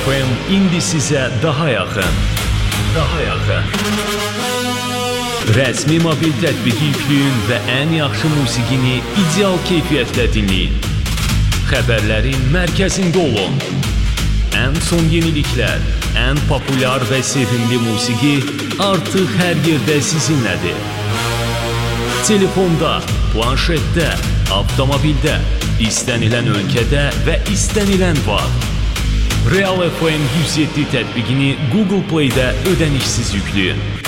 FM indi sizə daha yaxın. Rəsmi mobil tətbiqi yükləyin və ən yaxşı musiqini ideal keyfiyyətlə dinləyin. Xəbərlərin mərkəzində olun. Ən son yeniliklər, ən populyar və sevimli musiqi artıq hər yerdə sizinlədir. Telefonda, planşetdə, avtomobildə, istənilən ölkədə və istənilən vaxt. Real FM 107 tətbiqini Google Play-də ödənişsiz yükləyin.